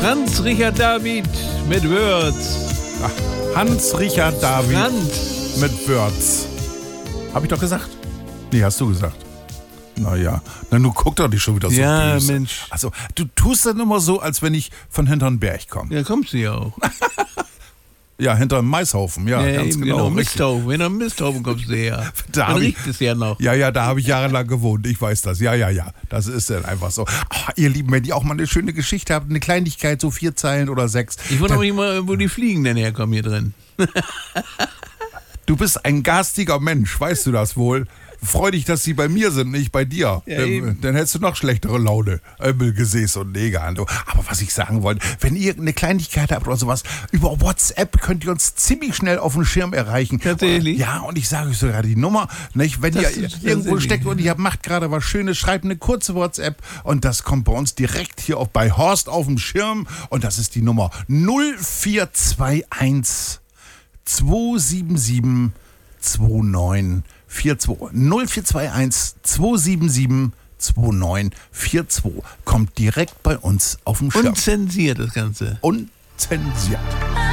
Hans-Richard David mit Würz. Hans-Richard David Franz. mit Würz. Hab ich doch gesagt? Nee, hast du gesagt. Naja, nun guck doch nicht schon wieder so Ja, böse. Mensch. Also, du tust dann immer so, als wenn ich von hinterm Berg komme. Ja, kommst du ja auch. Ja, hinterm Maishaufen, ja, ganz eben genau. richtig. Misthaufen. Hinter Misthaufen kommst du her. Da Dann hab ich- riecht es ja noch. Ja, da habe ich jahrelang gewohnt. Ich weiß das. Ja. Das ist dann einfach so. Ihr Lieben, wenn ihr auch mal eine schöne Geschichte habt, eine Kleinigkeit, so 4 Zeilen oder 6. Ich wundere mich mal, wo die Fliegen denn herkommen hier drin. Du bist ein garstiger Mensch, weißt du das wohl? Freu dich, dass sie bei mir sind, nicht bei dir. Ja, eben. Dann hättest du noch schlechtere Laune. Gesäß und Neger. Aber was ich sagen wollte, wenn ihr eine Kleinigkeit habt oder sowas, über WhatsApp könnt ihr uns ziemlich schnell auf dem Schirm erreichen. Tatsächlich? Ja, und ich sage euch sogar die Nummer. Nicht? Wenn Das ihr ist irgendwo tatsächlich. steckt und ihr macht gerade was Schönes, schreibt eine kurze WhatsApp und das kommt bei uns direkt hier auch bei Horst auf dem Schirm. Und das ist die Nummer 0421 277 2942. 0421 277 2942. Kommt direkt bei uns auf dem Schirm. Unzensiert das Ganze. Unzensiert.